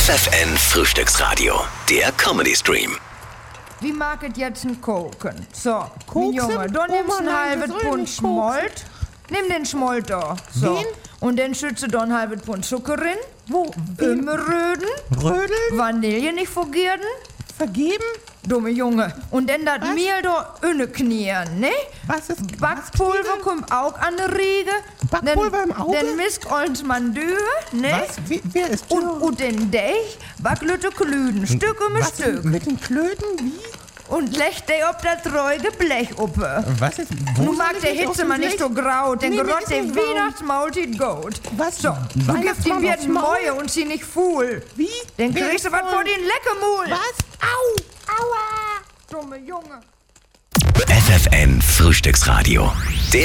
FFN Frühstücksradio, der Comedy-Stream. Wie mag es jetzt ein Koken? So, mein Koksen? Junge, du Oh nimmst ein Mann, halbes das soll Pfund nicht Schmold. Nimm den Schmold da. So. Den? Und dann schütze du ein halbes Pfund Zucker rein. Wo? Röden. Rödeln? Vanille nicht vergessen. Vergeben? Dumme Junge. Und dann das Was? Mehl da knien, ne? Was ist Backpulver kommt auch an der Riege. Backpulver im Auge? Dann misst uns man Dürre, ne? Was? Wer ist Und den Deich backlütte Klüden, Stück um Was Stück. mit den Klöten? Wie? Und legt der auf das treue Blech uppe. Was ist? Wo Nun soll mag ich der jetzt auf Hitze dem mal nicht Blech? so grau, denn Nee, mir gerott ist der nicht grau. Weihnachtsmaultit gut. Was? So, du gibst ihm Weihnachtsmann wieder aufs ein Maul? Mäue und sie nicht fuhl. Wie? Dann Wer kriegst du ist was voll? vor den Leckermul. Was? Au! Aua! Dumme Junge. FFN Frühstücksradio, der